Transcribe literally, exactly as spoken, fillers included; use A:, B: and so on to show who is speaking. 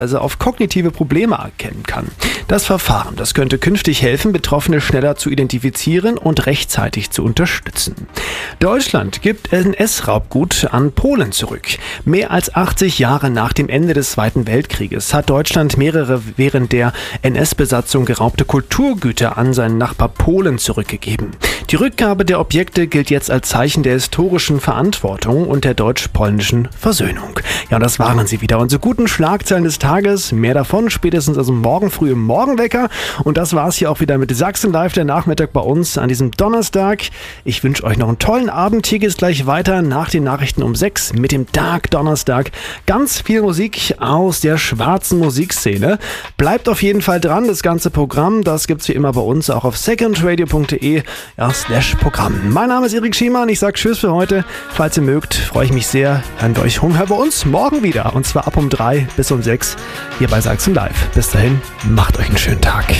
A: also auf kognitive Probleme erkennen kann. Das Verfahren, das könnte künftig helfen, Betroffene schneller zu identifizieren und rechtzeitig zu unterstützen. Deutschland gibt N S-Raubgut an Polen zurück. Mehr als achtzig Jahre nach dem Ende des Zweiten Weltkrieges hat Deutschland mehrere während der N S-Besatzung geraubte Kulturgüter an seinen Nachbar Polen zurückgegeben. Die Rückgabe der Objekte gilt jetzt als Zeichen der historischen Verantwortung und der deutsch-polnischen Versöhnung. Ja, und das waren sie wieder, unsere guten Schlagzeilen des Tages. Mehr davon spätestens also morgen früh im Morgenwecker. Und das war's hier auch wieder mit Sachsen Live, der Nachmittag bei uns an diesem Donnerstag. Ich wünsche euch noch einen tollen Abend. Hier geht's gleich weiter nach den Nachrichten um sechs mit dem Dark Donnerstag. Ganz viel Musik aus der schwarzen Musikszene. Bleibt auf jeden Fall dran. Das ganze Programm, das gibt's wie immer bei uns auch auf secondradio punkt de ja, slash Programm. Mein Name ist Erik Schiemann. Ich sage Tschüss für heute. Falls ihr mögt, freue ich mich sehr. Hören wir euch hören wir uns morgen wieder. Und zwar ab um drei bis um sechs hier bei Sachsen Live. Bis dahin, macht euch einen schönen Tag.